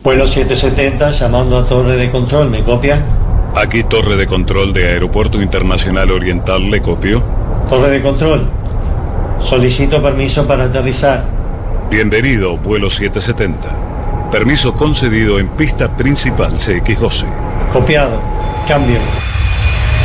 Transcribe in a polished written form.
Vuelo 770, llamando a torre de control, ¿me copia? Aquí torre de control de Aeropuerto Internacional Oriental, ¿le copio? Torre de control, solicito permiso para aterrizar. Bienvenido, vuelo 770. Permiso concedido en pista principal CX-12. Copiado, cambio.